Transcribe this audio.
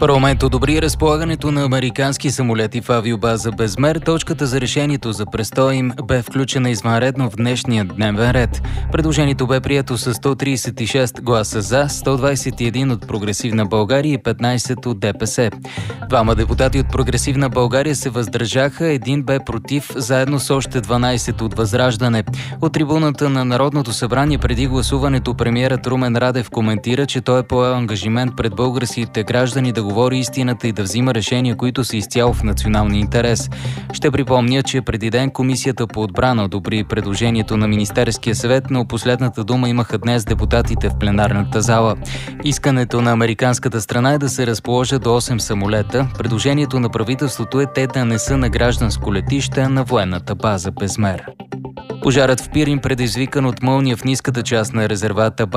Парламент одобри разполагането на американски самолети в авиобаза Безмер. Точката за решението за престоя им бе включена извънредно в днешния дневен ред. Предложението бе прието с 136 гласа за, 121 от Прогресивна България и 15 от ДПС. Двама депутати от Прогресивна България се въздържаха, един бе против, заедно с още 12 от Възраждане. От трибуната на Народното събрание преди гласуването премиерът Румен Радев коментира, че той е поел ангажимент пред българските граждани да говори истината и да взима решения, които са изцяло в националния интерес. Ще припомня, че преди ден Комисията по отбрана одобри предложението на Министерския съвет, но последната дума имаха днес депутатите в пленарната зала. Искането на американската страна е да се разположат до 8 самолета. Предложението на правителството е те да не са на гражданско летище, а на военната база Безмер. Пожарът в Пирин, предизвикан от мълния в ниската част на резервата